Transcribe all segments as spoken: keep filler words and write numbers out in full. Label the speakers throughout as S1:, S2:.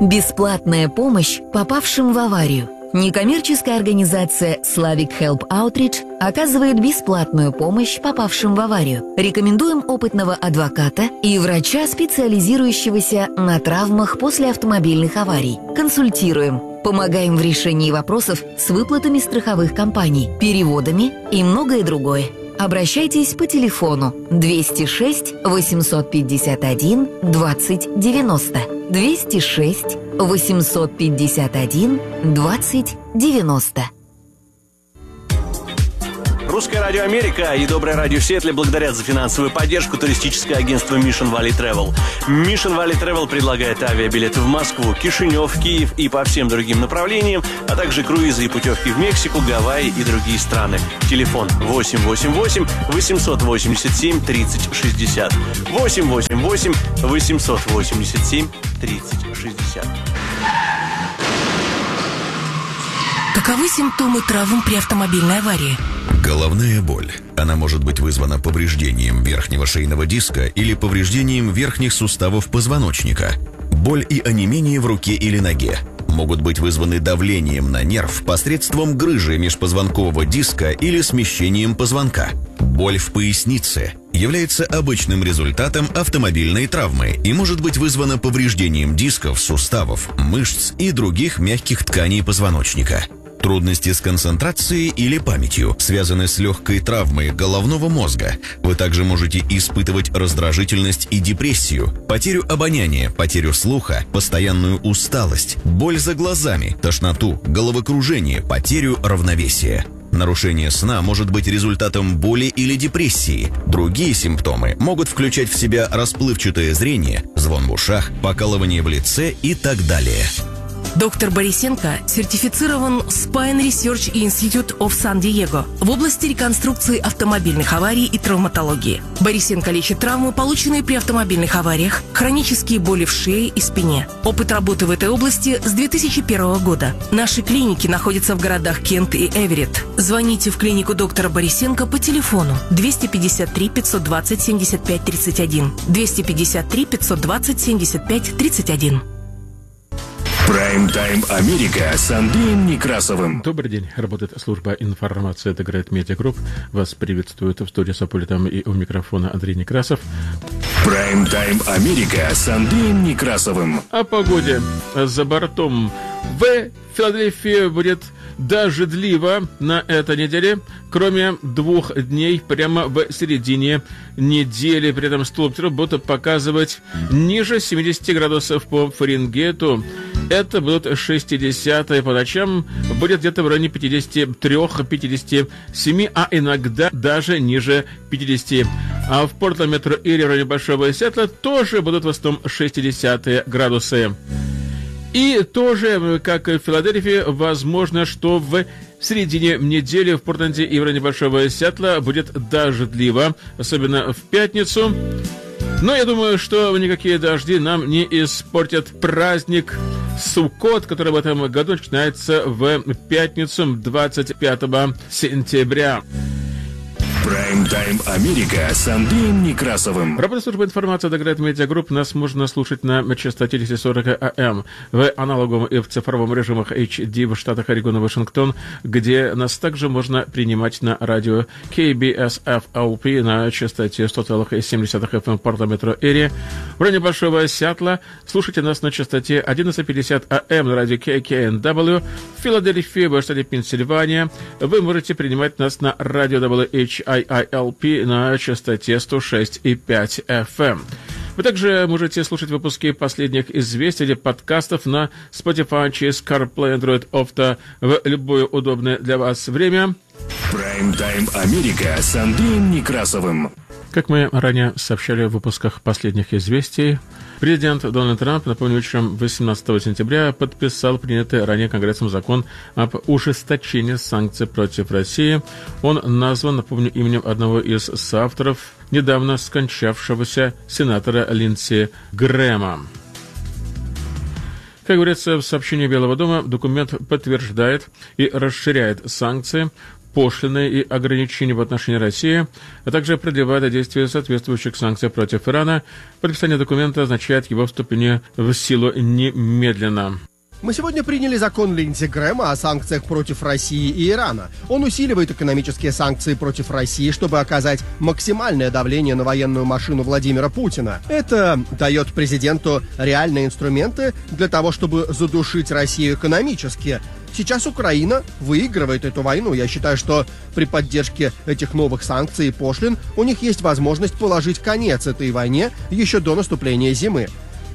S1: Бесплатная помощь попавшим в аварию. Некоммерческая организация Slavic Help Outreach оказывает бесплатную помощь попавшим в аварию. Рекомендуем опытного адвоката и врача, специализирующегося на травмах после автомобильных аварий. Консультируем. Помогаем в решении вопросов с выплатами страховых компаний, переводами и многое другое. Обращайтесь по телефону двести шесть восемьсот пятьдесят один двадцать девяносто. двести шесть восемьсот пятьдесят один двадцать девяносто.
S2: Русское радио Америка и Доброе радио Сиэтле благодарят за финансовую поддержку туристическое агентство Mission Valley Travel. Mission Valley Travel предлагает авиабилеты в Москву, Кишинев, Киев и по всем другим направлениям, а также круизы и путевки в Мексику, Гавайи и другие страны. Телефон восемь восемь восемь восемьсот восемьдесят семь тридцать шестьдесят. восемь восемь восемь восемьсот восемьдесят семь тридцать шестьдесят.
S3: Каковы симптомы травм при автомобильной аварии?
S4: Головная боль. Она может быть вызвана повреждением верхнего шейного диска или повреждением верхних суставов позвоночника. Боль и онемение в руке или ноге могут быть вызваны давлением на нерв посредством грыжи межпозвонкового диска или смещением позвонка. Боль в пояснице является обычным результатом автомобильной травмы и может быть вызвана повреждением дисков, суставов, мышц и других мягких тканей позвоночника. Трудности с концентрацией или памятью связаны с легкой травмой головного мозга. Вы также можете испытывать раздражительность и депрессию, потерю обоняния, потерю слуха, постоянную усталость, боль за глазами, тошноту, головокружение, потерю равновесия. Нарушение сна может быть результатом боли или депрессии. Другие симптомы могут включать в себя расплывчатое зрение, звон в ушах, покалывание в лице и так далее.
S3: Доктор Борисенко сертифицирован Spine Research Institute of San-Diego в области реконструкции автомобильных аварий и травматологии. Борисенко лечит травмы, полученные при автомобильных авариях, хронические боли в шее и спине. Опыт работы в этой области с две тысячи первого года. Наши клиники находятся в городах Кент и Эверетт. Звоните в клинику доктора Борисенко по телефону двести пятьдесят три пятьсот двадцать семьдесят пять тридцать один, двести пятьдесят три пятьсот двадцать семьдесят пять тридцать один.
S5: Прайм-тайм Америка с Андреем Некрасовым.
S6: Добрый день. Работает служба информации The Great Media Group. Вас приветствует в студии Саполитам и у микрофона Андрей Некрасов.
S5: Прайм-тайм Америка с Андреем Некрасовым.
S6: О погоде. За бортом в Филадельфии будет дождливо на этой неделе, кроме двух дней прямо в середине недели. При этом столб будут показывать ниже семьдесят градусов по Фаренгейту. Это будут шестидесятые, по ночам будет где-то в районе пятьдесят три - пятьдесят семь, а иногда даже ниже пятидесяти. А в Портленд метро Эри в районе Большого Сиэтла тоже будут в основном шестидесятые градусы. И тоже, как и в Филадельфии, возможно, что в середине недели в Портленде и в районе Большого Сиэтла будет дождливо, особенно в пятницу. Но я думаю, что никакие дожди нам не испортят праздник Суккот, который в этом году начинается в пятницу двадцать пятого сентября.
S5: Прайм-тайм Америка с Андреем Некрасовым.
S6: Работа службы информации The Great Media Group. Нас можно слушать на частоте десять сорок АМ в аналоговом и в цифровом режимах эйч ди в штатах Орегон и Вашингтон, где нас также можно принимать на радио кей би эс эф эл пи на частоте сто целых семь десятых эф эм Портленд метро Эри. В районе Большого Сиэтла слушайте нас на частоте одиннадцать пятьдесят АМ на радио кей кей эн дабл ю. В Филадельфии, в штате Пенсильвания, вы можете принимать нас на радио дабл ю эйч ай ай эл пи на частоте сто шесть и пять эф эм. Вы также можете слушать выпуски последних известий или подкастов на Spotify через CarPlay, Android Auto в любое удобное для вас время.
S5: Прайм-тайм Америка с Андреем Некрасовым.
S6: Как мы ранее сообщали в выпусках последних известий, президент Дональд Трамп, напомню, вечером восемнадцатого сентября подписал принятый ранее Конгрессом закон об ужесточении санкций против России. Он назван, напомню, именем одного из соавторов недавно скончавшегося сенатора Линдси Грэма. Как говорится в сообщении Белого дома, документ подтверждает и расширяет санкции пошлины и ограничения в отношении России, а также продлевает действие соответствующих санкций против Ирана. Подписание документа означает его вступление в силу немедленно.
S7: Мы сегодня приняли закон Линдси Грэма о санкциях против России и Ирана. Он усиливает экономические санкции против России, чтобы оказать максимальное давление на военную машину Владимира Путина. Это дает президенту реальные инструменты для того, чтобы задушить Россию экономически. Сейчас Украина выигрывает эту войну. Я считаю, что при поддержке этих новых санкций и пошлин у них есть возможность положить конец этой войне еще до наступления зимы.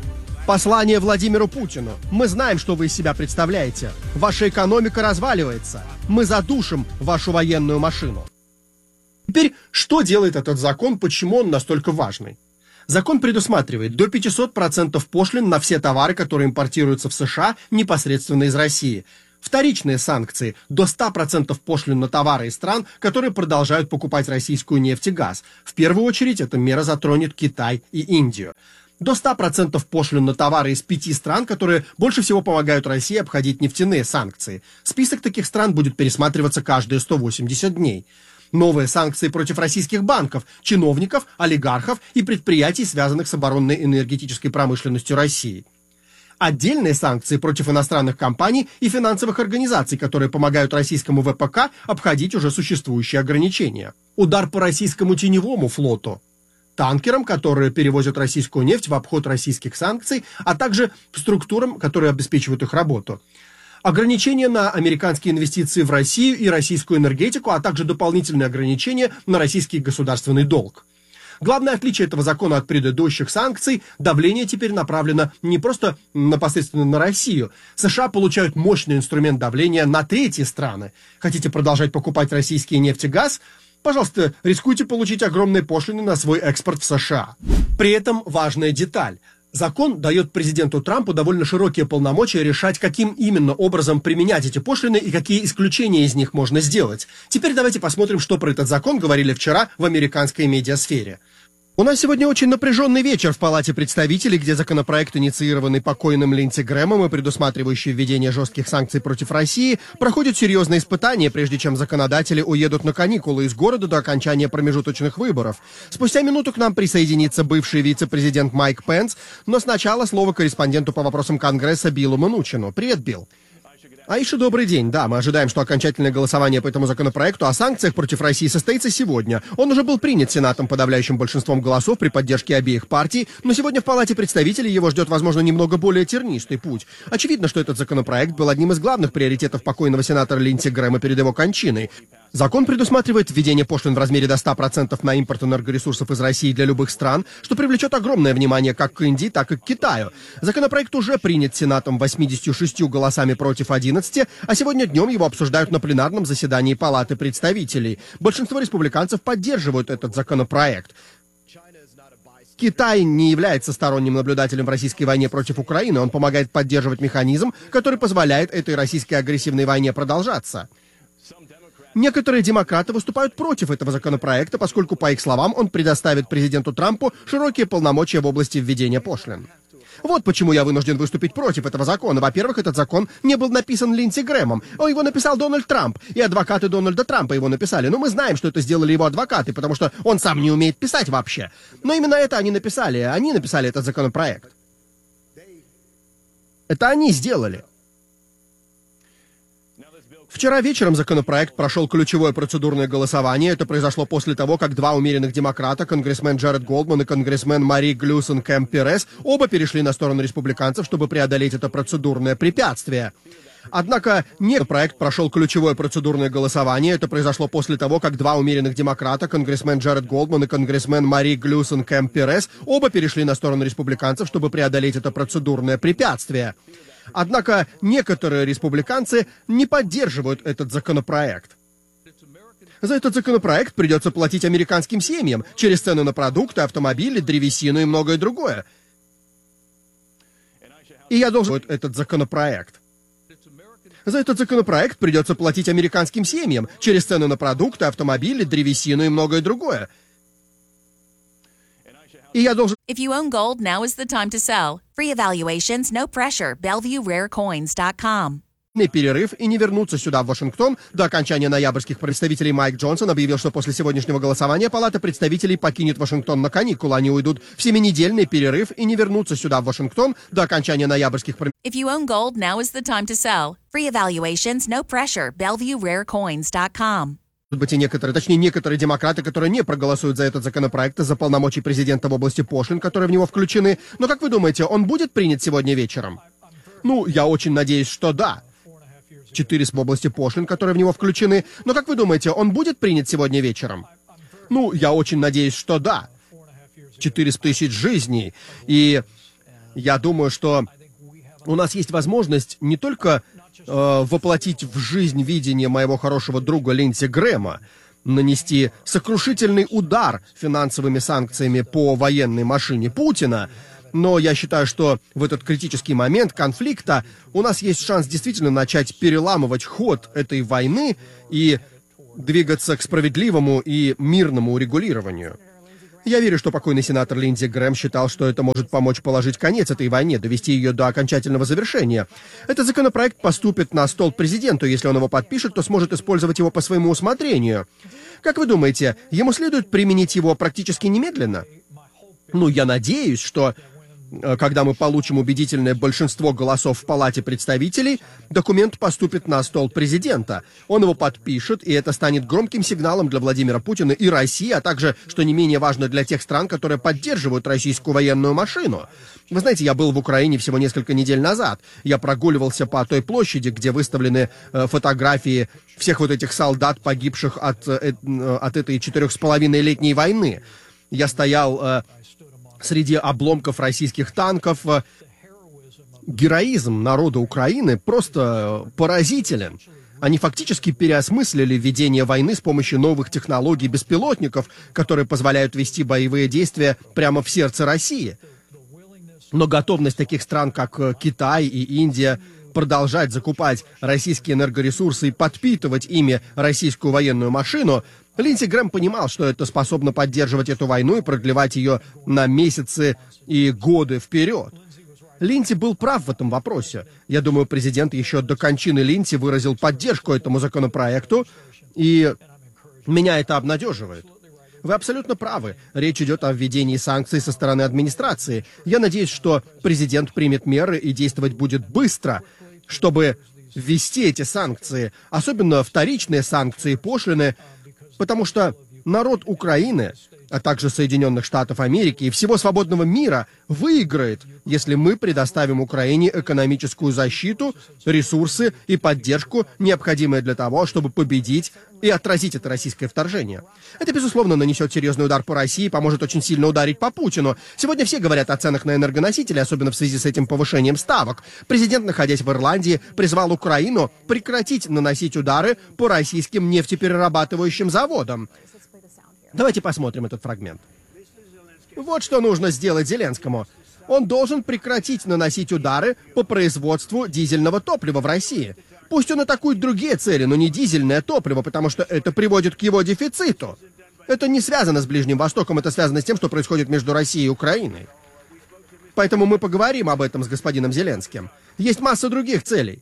S7: Послание Владимиру Путину. Мы знаем, что вы из себя представляете. Ваша экономика разваливается. Мы задушим вашу военную машину. Теперь, что делает этот закон, почему он настолько важный? Закон предусматривает до пятьсот процентов пошлин на все товары, которые импортируются в США непосредственно из России. Вторичные санкции – до ста процентов пошлин на товары из стран, которые продолжают покупать российскую нефть и газ. В первую очередь, эта мера затронет Китай и Индию. До ста процентов пошлин на товары из пяти стран, которые больше всего помогают России обходить нефтяные санкции. Список таких стран будет пересматриваться каждые сто восемьдесят дней. Новые санкции против российских банков, чиновников, олигархов и предприятий, связанных с оборонной и энергетической промышленностью России. Отдельные санкции против иностранных компаний и финансовых организаций, которые помогают российскому вэ пэ ка обходить уже существующие ограничения. Удар по российскому теневому флоту, танкерам, которые перевозят российскую нефть в обход российских санкций, а также структурам, которые обеспечивают их работу. Ограничения на американские инвестиции в Россию и российскую энергетику, а также дополнительные ограничения на российский государственный долг. Главное отличие этого закона от предыдущих санкций – давление теперь направлено не просто непосредственно на Россию. США получают мощный инструмент давления на третьи страны. Хотите продолжать покупать российский нефть и газ? Пожалуйста, рискуйте получить огромные пошлины на свой экспорт в США. При этом важная деталь. Закон дает президенту Трампу довольно широкие полномочия решать, каким именно образом применять эти пошлины и какие исключения из них можно сделать. Теперь давайте посмотрим, что про этот закон говорили вчера в американской медиасфере. У нас сегодня очень напряженный вечер в Палате представителей, где законопроект, инициированный покойным Линдси Грэмом и предусматривающий введение жестких санкций против России, проходит серьезные испытания, прежде чем законодатели уедут на каникулы из города до окончания промежуточных выборов. Спустя минуту к нам присоединится бывший вице-президент Майк Пенс, но сначала слово корреспонденту по вопросам Конгресса Биллу Манучину. Привет, Билл. Аиша, добрый день. Да, мы ожидаем, что окончательное голосование по этому законопроекту о санкциях против России состоится сегодня. Он уже был принят Сенатом подавляющим большинством голосов при поддержке обеих партий, но сегодня в Палате представителей его ждет, возможно, немного более тернистый путь. Очевидно, что этот законопроект был одним из главных приоритетов покойного сенатора Линдси Грэма перед его кончиной. Закон предусматривает введение пошлин в размере до ста процентов на импорт энергоресурсов из России для любых стран, что привлечет огромное внимание как к Индии, так и к Китаю. Законопроект уже принят Сенатом восемьдесят шесть голосами против одиннадцати, а сегодня днем его обсуждают на пленарном заседании Палаты представителей. Большинство республиканцев поддерживают этот законопроект. Китай не является сторонним наблюдателем в российской войне против Украины. Он помогает поддерживать механизм, который позволяет этой российской агрессивной войне продолжаться. Некоторые демократы выступают против этого законопроекта, поскольку, по их словам, он предоставит президенту Трампу широкие полномочия в области введения пошлин. Вот почему я вынужден выступить против этого закона. Во-первых, этот закон не был написан Линдси Грэмом. Он его написал Дональд Трамп, и адвокаты Дональда Трампа его написали. Но мы знаем, что это сделали его адвокаты, потому что он сам не умеет писать вообще. Но именно это они написали. Они написали этот законопроект. Это они сделали. Вчера вечером законопроект прошел ключевое процедурное голосование. Это произошло после того, как два умеренных демократа, конгрессмен Джаред Голдман и конгрессмен Мари Глюсон Кэмп-Перес, оба перешли на сторону республиканцев, чтобы преодолеть это процедурное препятствие. Однако не проект прошел ключевое процедурное голосование. Это произошло после того, как два умеренных демократа, конгрессмен Джаред Голдман и конгрессмен Мари Глюсон Кэмп-Перес, оба перешли на сторону республиканцев, чтобы преодолеть это процедурное препятствие. Однако некоторые республиканцы не поддерживают этот законопроект. За этот законопроект придется платить американским семьям через цены на продукты, автомобили, древесину и многое другое. И я должен этот законопроект. За этот законопроект придется платить американским семьям через цены на продукты, автомобили, древесину и многое другое. И я должен...
S8: If you own gold, now is the time to sell. Free evaluations, no pressure. Bellevue Rare Coins dot com.
S7: перерыв и не вернуться сюда, в Вашингтон, до окончания ноябрьских представителей. Майк Джонсон объявил, что после сегодняшнего голосования Палата представителей покинет Вашингтон на каникулы. Они уйдут в семинедельный перерыв и не вернутся сюда, в Вашингтон, до окончания ноябрьских представителей.
S8: If you own gold, now is the time to sell. Free evaluations, no pressure. Bellevue Rare Coins dot com.
S7: Может быть, и некоторые, точнее, некоторые демократы, которые не проголосуют за этот законопроект из-за полномочий президента в области пошлин, которые в него включены. Но как вы думаете, он будет принят сегодня вечером? Ну, я очень надеюсь, что да. Четыре в области пошлин, которые в него включены. Но как вы думаете, он будет принят сегодня вечером? Ну, я очень надеюсь, что да. Четыре тысяч жизней. И я думаю, что у нас есть возможность не только э, воплотить в жизнь видение моего хорошего друга Линдси Грэма, нанести сокрушительный удар финансовыми санкциями по военной машине Путина, но я считаю, что в этот критический момент конфликта у нас есть шанс действительно начать переламывать ход этой войны и двигаться к справедливому и мирному урегулированию. Я верю, что покойный сенатор Линдси Грэм считал, что это может помочь положить конец этой войне, довести ее до окончательного завершения. Этот законопроект поступит на стол президенту. Если он его подпишет, то сможет использовать его по своему усмотрению. Как вы думаете, ему следует применить его практически немедленно? Ну, я надеюсь, что когда мы получим убедительное большинство голосов в Палате представителей, документ поступит на стол президента. Он его подпишет, и это станет громким сигналом для Владимира Путина и России, а также, что не менее важно, для тех стран, которые поддерживают российскую военную машину. Вы знаете, я был в Украине всего несколько недель назад. Я прогуливался по той площади, где выставлены э, фотографии всех вот этих солдат, погибших от, э, от этой четырех с половиной летней войны. Я стоял... Э, Среди обломков российских танков. Героизм народа Украины просто поразителен. Они фактически переосмыслили ведение войны с помощью новых технологий беспилотников, которые позволяют вести боевые действия прямо в сердце России. Но готовность таких стран, как Китай и Индия, продолжать закупать российские энергоресурсы и подпитывать ими российскую военную машину, Линдси Грэм понимал, что это способно поддерживать эту войну и продлевать ее на месяцы и годы вперед. Линдси был прав в этом вопросе. Я думаю, президент еще до кончины Линдси выразил поддержку этому законопроекту, и меня это обнадеживает. Вы абсолютно правы. Речь идет о введении санкций со стороны администрации. Я надеюсь, что президент примет меры и действовать будет быстро, чтобы ввести эти санкции, особенно вторичные санкции, пошлины, потому что народ Украины, а также Соединенных Штатов Америки и всего свободного мира выиграет, если мы предоставим Украине экономическую защиту, ресурсы и поддержку, необходимые для того, чтобы победить и отразить это российское вторжение. Это, безусловно, нанесет серьезный удар по России и поможет очень сильно ударить по Путину. Сегодня все говорят о ценах на энергоносители, особенно в связи с этим повышением ставок. Президент, находясь в Ирландии, призвал Украину прекратить наносить удары по российским нефтеперерабатывающим заводам. Давайте посмотрим этот фрагмент. Вот что нужно сделать Зеленскому. Он должен прекратить наносить удары по производству дизельного топлива в России. Пусть он атакует другие цели, но не дизельное топливо, потому что это приводит к его дефициту. Это не связано с Ближним Востоком, это связано с тем, что происходит между Россией и Украиной. Поэтому мы поговорим об этом с господином Зеленским. Есть масса других целей.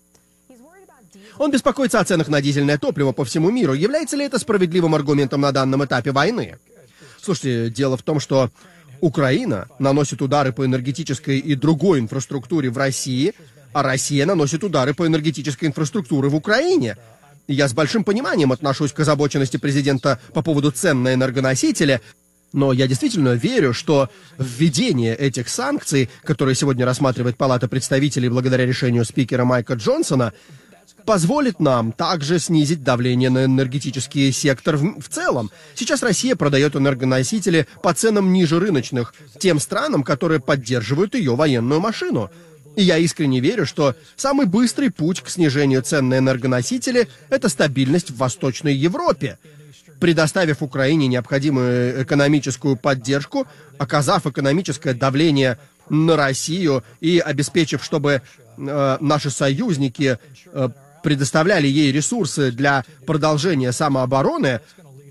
S7: Он беспокоится о ценах на дизельное топливо по всему миру. Является ли это справедливым аргументом на данном этапе войны? Слушайте, дело в том, что Украина наносит удары по энергетической и другой инфраструктуре в России, а Россия наносит удары по энергетической инфраструктуре в Украине. И я с большим пониманием отношусь к озабоченности президента по поводу цен на энергоносители, но я действительно верю, что введение этих санкций, которые сегодня рассматривает Палата представителей благодаря решению спикера Майка Джонсона, позволит нам также снизить давление на энергетический сектор в, в целом. Сейчас Россия продает энергоносители по ценам ниже рыночных тем странам, которые поддерживают ее военную машину. И я искренне верю, что самый быстрый путь к снижению цен на энергоносители – это стабильность в Восточной Европе. Предоставив Украине необходимую экономическую поддержку, оказав экономическое давление на Россию и обеспечив, чтобы э, наши союзники э, предоставляли ей ресурсы для продолжения самообороны,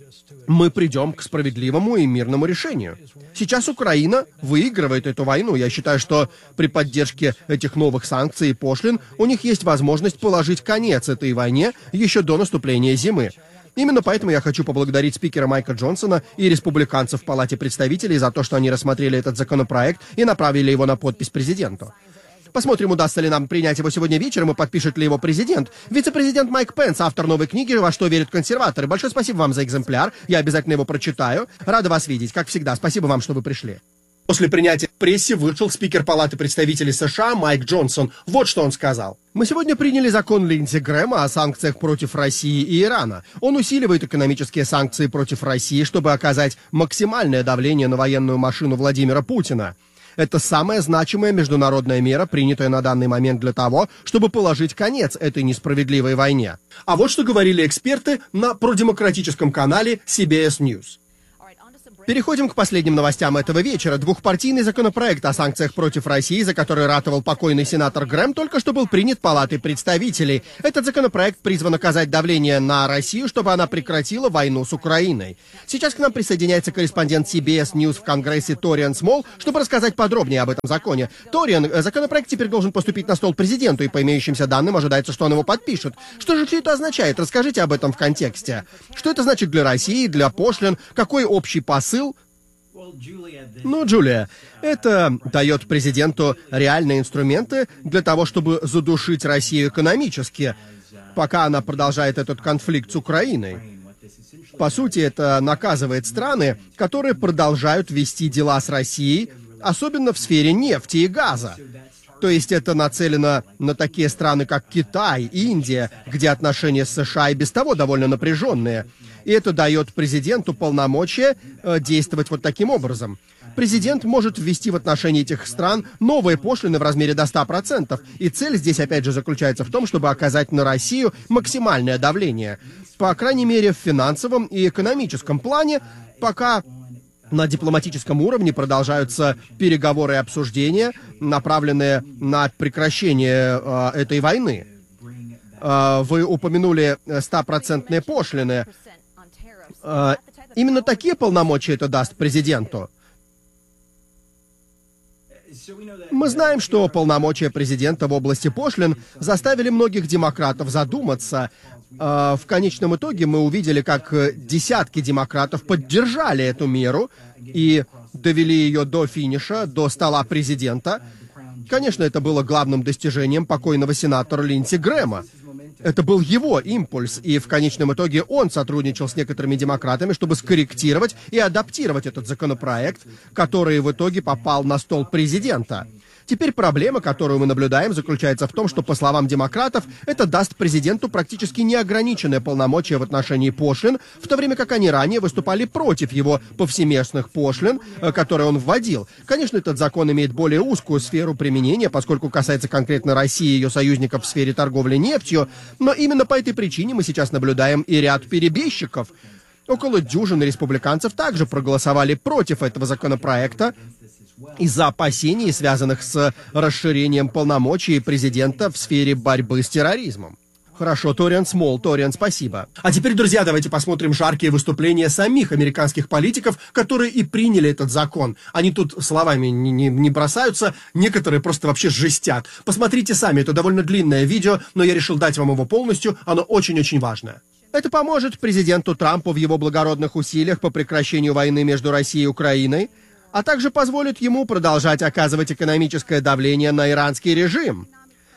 S7: мы придем к справедливому и мирному решению. Сейчас Украина выигрывает эту войну. Я считаю, что при поддержке этих новых санкций и пошлин у них есть возможность положить конец этой войне еще до наступления зимы. Именно поэтому я хочу поблагодарить спикера Майка Джонсона и республиканцев в Палате представителей за то, что они рассмотрели этот законопроект и направили его на подпись президенту. Посмотрим, удастся ли нам принять его сегодня вечером и подпишет ли его президент. Вице-президент Майк Пенс, автор новой книги «Во что верят консерваторы». Большое спасибо вам за экземпляр. Я обязательно его прочитаю. Рада вас видеть, как всегда. Спасибо вам, что вы пришли. После принятия в прессе вышел спикер Палаты представителей США Майк Джонсон. Вот что он сказал. Мы сегодня приняли закон Линдси Грэма о санкциях против России и Ирана. Он усиливает экономические санкции против России, чтобы оказать максимальное давление на военную машину Владимира Путина. Это самая значимая международная мера, принятая на данный момент для того, чтобы положить конец этой несправедливой войне. А вот что говорили эксперты на продемократическом канале си би эс News. Переходим к последним новостям этого вечера. Двухпартийный законопроект о санкциях против России, за который ратовал покойный сенатор Грэм, только что был принят Палатой представителей. Этот законопроект призван оказать давление на Россию, чтобы она прекратила войну с Украиной. Сейчас к нам присоединяется корреспондент си би эс News в Конгрессе Ториан Смол, чтобы рассказать подробнее об этом законе. Ториан, законопроект теперь должен поступить на стол президенту, и по имеющимся данным ожидается, что он его подпишет. Что же все это означает? Расскажите об этом в контексте. Что это значит для России, для пошлин? Какой общий посыл? Ну, Джулия, это дает президенту реальные инструменты для того, чтобы задушить Россию экономически, пока она продолжает этот конфликт с Украиной. По сути, это наказывает страны, которые продолжают вести дела с Россией, особенно в сфере нефти и газа. То есть это нацелено на такие страны, как Китай, Индия, где отношения с США и без того довольно напряженные. И это дает президенту полномочия э, действовать вот таким образом. Президент может ввести в отношении этих стран новые пошлины в размере до ста процентов. И цель здесь, опять же, заключается в том, чтобы оказать на Россию максимальное давление. По крайней мере, в финансовом и экономическом плане, пока на дипломатическом уровне продолжаются переговоры и обсуждения, направленные на прекращение э, этой войны. Э, вы упомянули стопроцентные пошлины. Э, именно такие полномочия это даст президенту. Мы знаем, что полномочия президента в области пошлин заставили многих демократов задуматься. В конечном итоге мы увидели, как десятки демократов поддержали эту меру и довели ее до финиша, до стола президента. Конечно, это было главным достижением покойного сенатора Линдси Грэма. Это был его импульс, и в конечном итоге он сотрудничал с некоторыми демократами, чтобы скорректировать и адаптировать этот законопроект, который в итоге попал на стол президента. Теперь проблема, которую мы наблюдаем, заключается в том, что, по словам демократов, это даст президенту практически неограниченное полномочия в отношении пошлин, в то время как они ранее выступали против его повсеместных пошлин, которые он вводил. Конечно, этот закон имеет более узкую сферу применения, поскольку касается конкретно России и ее союзников в сфере торговли нефтью, но именно по этой причине мы сейчас наблюдаем и ряд перебежчиков. Около дюжины республиканцев также проголосовали против этого законопроекта из-за опасений, связанных с расширением полномочий президента в сфере борьбы с терроризмом. Хорошо, Ториан Смол, Ториан, спасибо. А теперь, друзья, давайте посмотрим жаркие выступления самих американских политиков, которые и приняли этот закон. Они тут словами не, не, не бросаются, некоторые просто вообще жестят. Посмотрите сами, это довольно длинное видео, но я решил дать вам его полностью, оно очень-очень важное. Это поможет президенту Трампу в его благородных усилиях по прекращению войны между Россией и Украиной, а также позволит ему продолжать оказывать экономическое давление на иранский режим.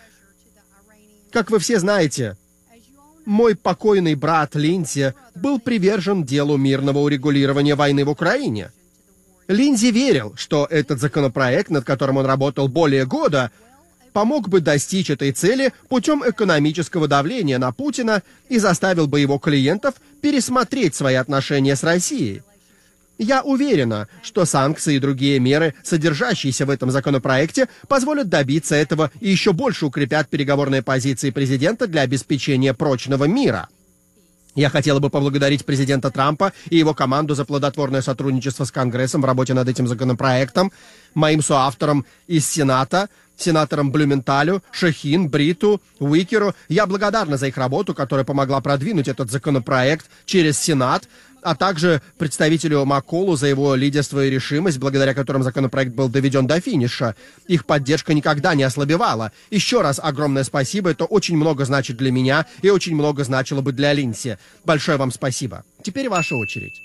S7: Как вы все знаете, мой покойный брат Линдси был привержен делу мирного урегулирования войны в Украине. Линдси верил, что этот законопроект, над которым он работал более года, помог бы достичь этой цели путем экономического давления на Путина и заставил бы его клиентов пересмотреть свои отношения с Россией. Я уверена, что санкции и другие меры, содержащиеся в этом законопроекте, позволят добиться этого и еще больше укрепят переговорные позиции президента для обеспечения прочного мира. Я хотела бы поблагодарить президента Трампа и его команду за плодотворное сотрудничество с Конгрессом в работе над этим законопроектом, моим соавторам из Сената, сенаторам Блюменталю, Шахин, Бриту, Уикеру. Я благодарна за их работу, которая помогла продвинуть этот законопроект через Сенат, а также представителю Макколу за его лидерство и решимость, благодаря которым законопроект был доведен до финиша. Их поддержка никогда не ослабевала. Еще раз огромное спасибо. Это очень много значит для меня и очень много значило бы для Линдси. Большое вам спасибо. Теперь ваша очередь.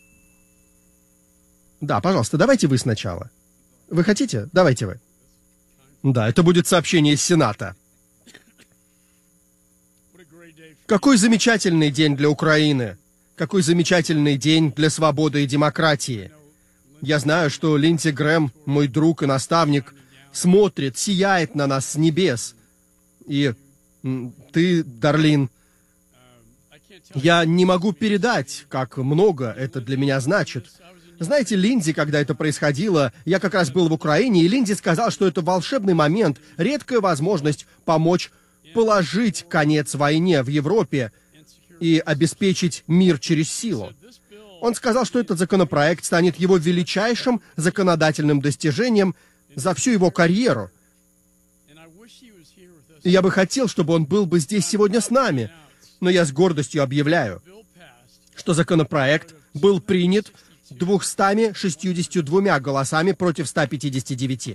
S7: Да, пожалуйста, давайте вы сначала. Вы хотите? Давайте вы. Да, это будет сообщение из Сената. Какой замечательный день для Украины. Какой замечательный день для свободы и демократии. Я знаю, что Линдси Грэм, мой друг и наставник, смотрит, сияет на нас с небес. И ты, Дарлин, я не могу передать, как много это для меня значит. Знаете, Линдси, когда это происходило, я как раз был в Украине, и Линдси сказал, что это волшебный момент, редкая возможность помочь положить конец войне в Европе и обеспечить мир через силу. Он сказал, что этот законопроект станет его величайшим законодательным достижением за всю его карьеру. И я бы хотел, чтобы он был бы здесь сегодня с нами, но я с гордостью объявляю, что законопроект был принят двумястами шестьюдесятью двумя голосами против ста пятидесяти девяти.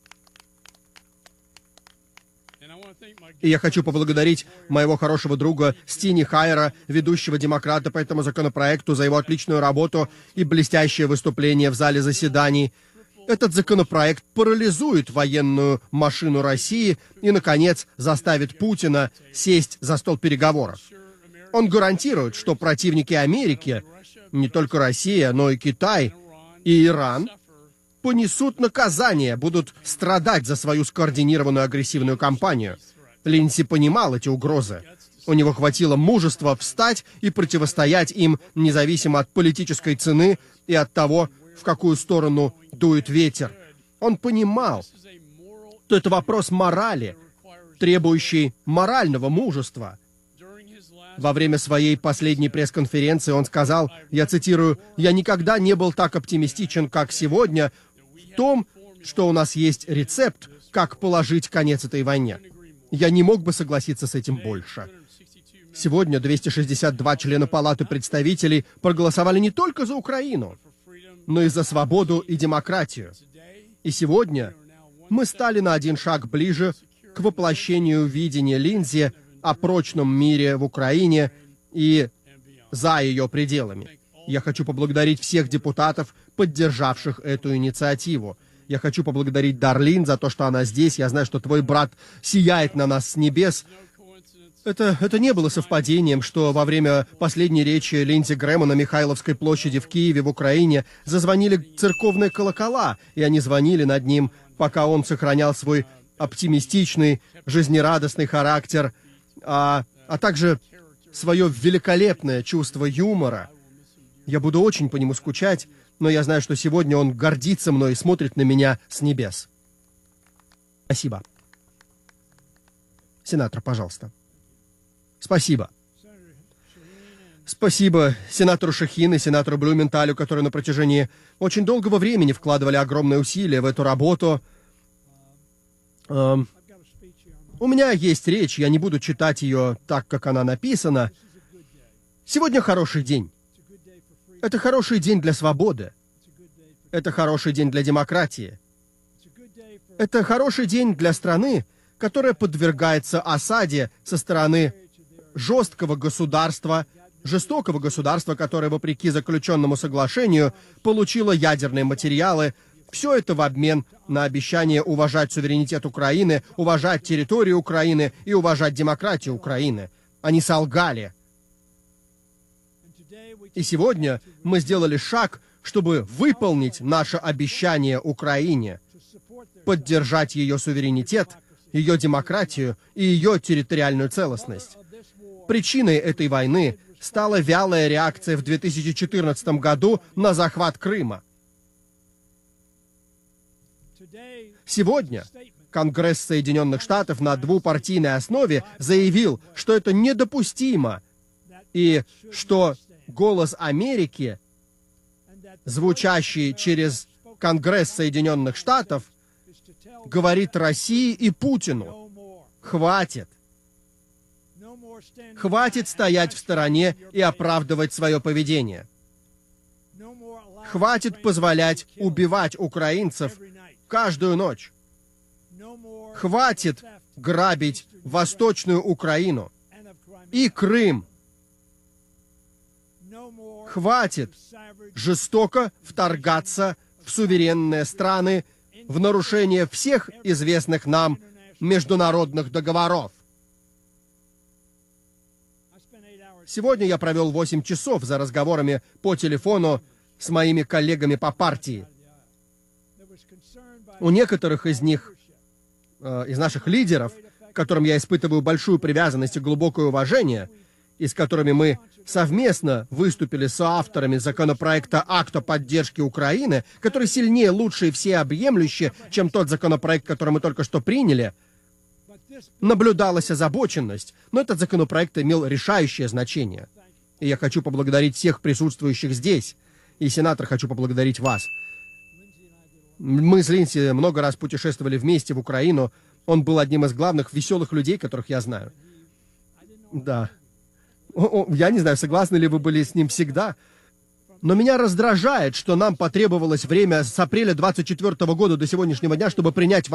S7: И я хочу поблагодарить моего хорошего друга Стини Хайера, ведущего демократа по этому законопроекту, за его отличную работу и блестящее выступление в зале заседаний. Этот законопроект парализует военную машину России и, наконец, заставит Путина сесть за стол переговоров. Он гарантирует, что противники Америки, не только Россия, но и Китай и Иран, понесут наказание, будут страдать за свою скоординированную агрессивную кампанию. Линдси понимал эти угрозы. У него хватило мужества встать и противостоять им, независимо от политической цены и от того, в какую сторону дует ветер. Он понимал, что это вопрос морали, требующий морального мужества. Во время своей последней пресс-конференции он сказал, я цитирую, «Я никогда не был так оптимистичен, как сегодня, в том, что у нас есть рецепт, как положить конец этой войне». Я не мог бы согласиться с этим больше. Сегодня двести шестьдесят два члена Палаты представителей проголосовали не только за Украину, но и за свободу и демократию. И сегодня мы стали на один шаг ближе к воплощению видения Линдси о прочном мире в Украине и за ее пределами. Я хочу поблагодарить всех депутатов, поддержавших эту инициативу. Я хочу поблагодарить Дарлин за то, что она здесь. Я знаю, что твой брат сияет на нас с небес. Это, это не было совпадением, что во время последней речи Линдси Грэма на Михайловской площади в Киеве, в Украине, зазвонили церковные колокола, и они звонили над ним, пока он сохранял свой оптимистичный, жизнерадостный характер, а, а также свое великолепное чувство юмора. Я буду очень по нему скучать, но я знаю, что сегодня он гордится мной и смотрит на меня с небес. Спасибо. Сенатор, пожалуйста. Спасибо. Спасибо сенатору Шахин и сенатору Блюменталю, которые на протяжении очень долгого времени вкладывали огромные усилия в эту работу. Эм, у меня есть речь, я не буду читать ее так, как она написана. Сегодня хороший день. Это хороший день для свободы. Это хороший день для демократии. Это хороший день для страны, которая подвергается осаде со стороны жесткого государства, жестокого государства, которое, вопреки заключенному соглашению, получило ядерные материалы. Все это в обмен на обещание уважать суверенитет Украины, уважать территорию Украины и уважать демократию Украины. Они солгали. И сегодня мы сделали шаг, чтобы выполнить наше обещание Украине, поддержать ее суверенитет, ее демократию и ее территориальную целостность. Причиной этой войны стала вялая реакция в две тысячи четырнадцатом году на захват Крыма. Сегодня Конгресс Соединенных Штатов на двупартийной основе заявил, что это недопустимо, и что голос Америки, звучащий через Конгресс Соединенных Штатов, говорит России и Путину: хватит. Хватит стоять в стороне и оправдывать свое поведение. Хватит позволять убивать украинцев каждую ночь. Хватит грабить Восточную Украину и Крым. Хватит жестоко вторгаться в суверенные страны в нарушение всех известных нам международных договоров. Сегодня я провел восемь часов за разговорами по телефону с моими коллегами по партии. У некоторых из них, э, из наших лидеров, к которым я испытываю большую привязанность и глубокое уважение, и с которыми мы совместно выступили соавторами законопроекта «Акт о поддержке Украины», который сильнее, лучше и всеобъемлюще, чем тот законопроект, который мы только что приняли, наблюдалась озабоченность, но этот законопроект имел решающее значение. И я хочу поблагодарить всех присутствующих здесь, и, сенатор, хочу поблагодарить вас. Мы с Линдси много раз путешествовали вместе в Украину. Он был одним из главных веселых людей, которых я знаю. Да. О, о, я не знаю, согласны ли вы были с ним всегда, но меня раздражает, что нам потребовалось время с апреля двадцать четвёртого года до сегодняшнего дня, чтобы принять